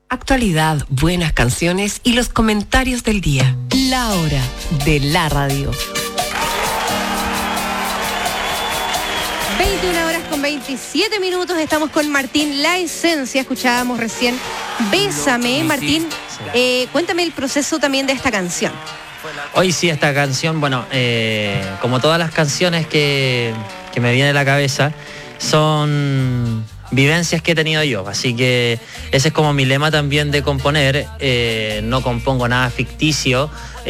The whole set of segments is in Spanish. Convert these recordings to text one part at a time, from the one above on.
Actualidad, buenas canciones y los comentarios del día. La hora de la radio. 21:27. Estamos con Martín La Esencia. Escuchábamos recién Bésame. Martín, cuéntame el proceso también de esta canción. Hoy sí, esta canción, bueno, como todas las canciones que me vienen a la cabeza, son vivencias que he tenido yo, así que ese es como mi lema también de componer. No compongo nada ficticio,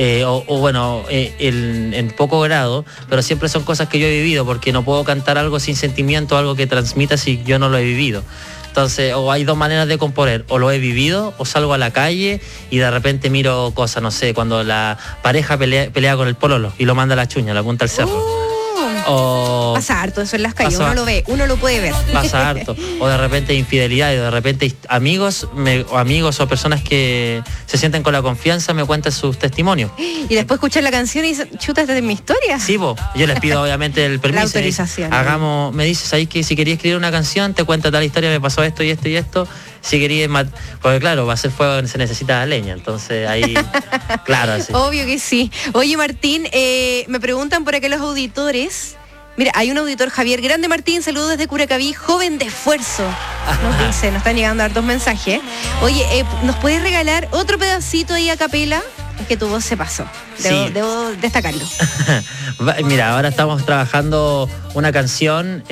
en poco grado, pero siempre son cosas que yo he vivido, porque no puedo cantar algo sin sentimiento, algo que transmita si yo no lo he vivido. Entonces, o hay dos maneras de componer: o lo he vivido, o salgo a la calle y de repente miro cosas, no sé, cuando la pareja pelea con el pololo y lo manda a la chuña, a la punta del cerro. Pasa harto eso en las calles, uno lo ve, uno lo puede ver. Pasa harto. O de repente infidelidad, y de repente amigos o personas que se sienten con la confianza me cuentan sus testimonios. Y después escuchar la canción y dicen, chuta, ¿esta es mi historia? Sí, yo les pido obviamente el permiso. La autorización. Me dices ahí que si quería escribir una canción, te cuenta tal historia, me pasó esto y esto y esto. Si quería, porque claro, va a hacer fuego, se necesita leña, entonces ahí, claro. Así. Obvio que sí. Oye, Martín, me preguntan por acá los auditores. Mira, hay un auditor, Javier Grande Martín, saludos desde Curacaví, joven de esfuerzo. Nos dice, nos están llegando hartos mensajes. Oye, ¿nos puedes regalar otro pedacito ahí a capela? Es que tu voz se pasó, debo destacarlo. Mira, ahora estamos trabajando una canción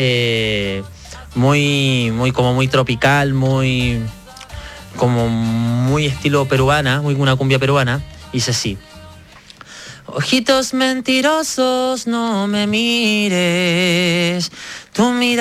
muy tropical, muy estilo peruana, una cumbia peruana. Dice así: ojitos mentirosos, no me mires, tu mirada